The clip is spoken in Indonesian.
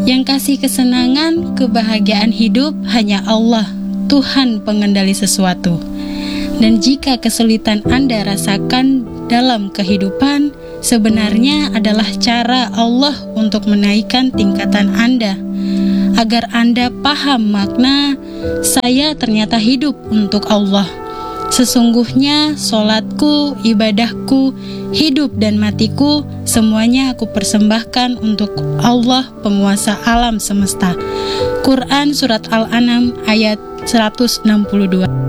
Yang kasih kesenangan, kebahagiaan hidup hanya Allah, Tuhan pengendali sesuatu. Dan jika kesulitan Anda rasakan dalam kehidupan, sebenarnya adalah cara Allah untuk menaikkan tingkatan Anda, agar Anda paham makna saya ternyata hidup untuk Allah. Sesungguhnya solatku, ibadahku, hidup dan matiku, semuanya aku persembahkan untuk Allah penguasa alam semesta. Quran Surat Al-An'am ayat 162.